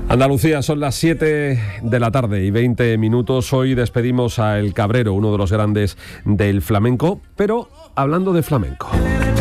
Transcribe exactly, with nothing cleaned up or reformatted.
Andalucía, son las siete de la tarde y veinte minutos. Hoy despedimos a El Cabrero, uno de los grandes del flamenco, pero hablando de flamenco.